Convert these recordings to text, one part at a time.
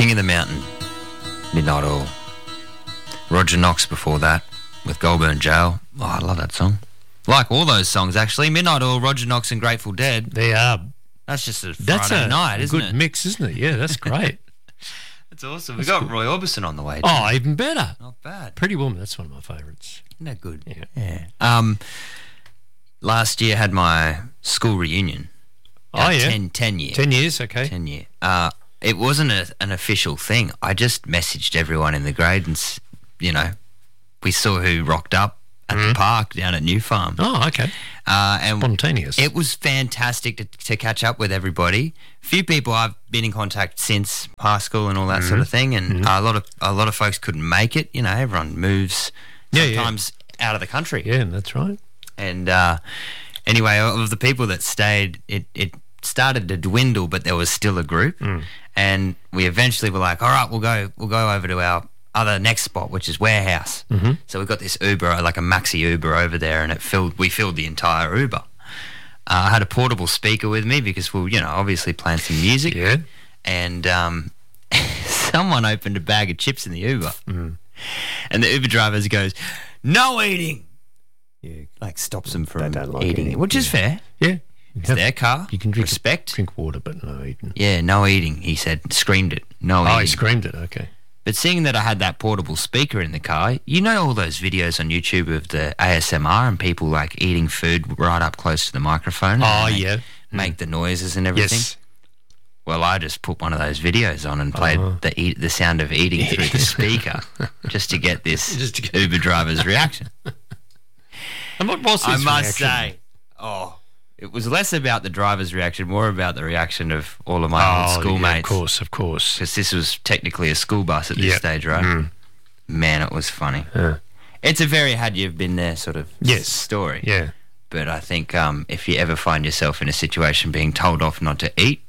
King of the Mountain, Midnight Oil. Roger Knox before that with Goulburn Jail. Oh, I love that song. Like all those songs, actually. Midnight Oil, Roger Knox and Grateful Dead. They are. That's just a Friday night, isn't it? That's a good mix, isn't it? Yeah, that's great. That's awesome. We've got Roy Orbison on the way, too. Oh, even better. Not bad. Pretty Woman, that's one of my favourites. Isn't that good? Yeah. Last year had my school reunion. Oh, yeah. 10 years. 10 years, okay. 10 year. It wasn't an official thing. I just messaged everyone in the grade and, we saw who rocked up at the park down at New Farm. Oh, okay. And spontaneous. It was fantastic to catch up with everybody. A few people I've been in contact since high school and all that sort of thing, and a lot of folks couldn't make it. Everyone moves sometimes out of the country. Yeah, that's right. And anyway, of the people that stayed, it started to dwindle, but there was still a group, and we eventually were like, all right, we'll go over to our other next spot, which is Warehouse. So we got this Uber, like a maxi Uber over there, and we filled the entire Uber. I had a portable speaker with me because we were, obviously playing some music. Yeah. And someone opened a bag of chips in the Uber, and the Uber driver goes, "No eating." Yeah, like stops them from like eating, which is fair. Yeah. It's their car. You can respect. Drink water, but no eating. Yeah, no eating, he said. Screamed it. No eating. Oh, he screamed it, okay. But seeing that I had that portable speaker in the car, all those videos on YouTube of the ASMR and people like eating food right up close to the microphone. Oh, yeah. Make the noises and everything. Yes. Well, I just put one of those videos on and played the sound of eating through the speaker just to get this Uber driver's reaction. And what was his I must reaction? say, it was less about the driver's reaction, more about the reaction of all of my old schoolmates. Yeah, of course. Because this was technically a school bus at this stage, right? Man, it was funny. Yeah. It's a very had you've been there sort of story. Yeah. But I think if you ever find yourself in a situation being told off not to eat,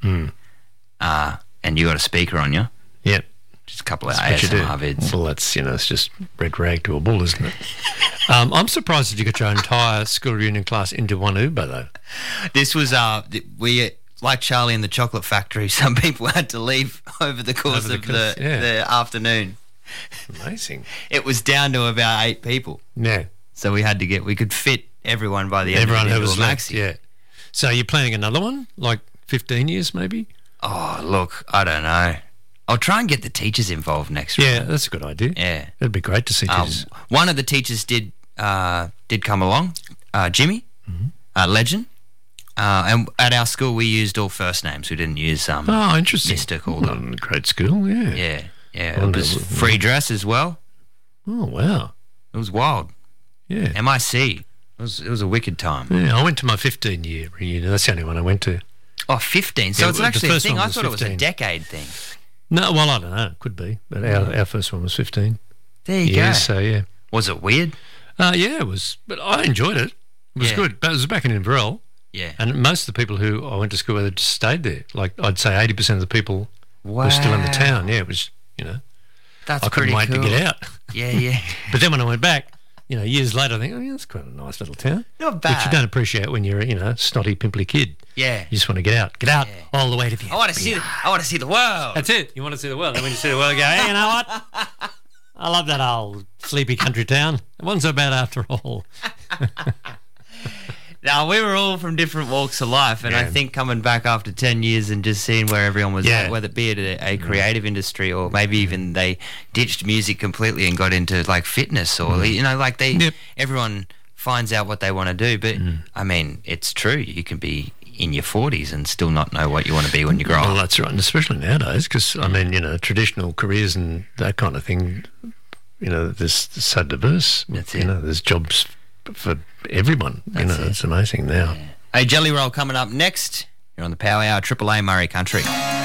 and you got a speaker on you, just a couple of ASMR vids. Well, that's, it's just red rag to a bull, isn't it? I'm surprised that you got your entire school reunion class into one Uber, though. This was, we, like Charlie and the Chocolate Factory, some people had to leave over the course of the afternoon. Amazing. It was down to about 8 people. Yeah. So we could fit everyone by the end everyone of the who was left, maxi. Yeah. So you're planning another one, like 15 years maybe? Oh, look, I don't know. I'll try and get the teachers involved next week. Yeah, that's a good idea. Yeah. It'd be great to see teachers. One of the teachers did come along, Jimmy, legend. And at our school, we used all first names. We didn't use interesting. Mr. called them. Great school, yeah. Yeah. It was free dress as well. Oh, wow. It was wild. Yeah. MIC. It was a wicked time. Yeah, I went to my 15-year reunion. That's the only one I went to. Oh, 15. So it's actually a thing. I thought 15. it was a decade thing. No, well, I don't know. It could be. But our first one was 15. There you go. So, yeah. Was it weird? Yeah, it was. But I enjoyed it. It was good. But it was back in Inverell. Yeah. And most of the people who I went to school with just stayed there. Like, I'd say 80% of the people were still in the town. Yeah, it was, That's I couldn't wait to get out. Yeah. But then when I went back, years later, I think, that's quite a nice little town. Not bad. But you don't appreciate when you're a, snotty, pimply kid. Yeah. You just want to get out. Get out all the way to the I want to see the world. That's it. You want to see the world. And when you see the world, you go, hey, you know what? I love that old sleepy country town. It wasn't so bad after all. Now, we were all from different walks of life, and I think coming back after 10 years and just seeing where everyone was at, whether it be it a creative industry or maybe even they ditched music completely and got into, like, fitness or, everyone finds out what they want to do. But, I mean, it's true. You can be in your 40s and still not know what you want to be when you grow up. Well, that's right, and especially nowadays because, I mean, traditional careers and that kind of thing, there's so diverse. That's it. There's jobs for everyone. It's amazing now. Hey, Jelly Roll coming up next. You're on the Power Hour, Triple A Murray Country.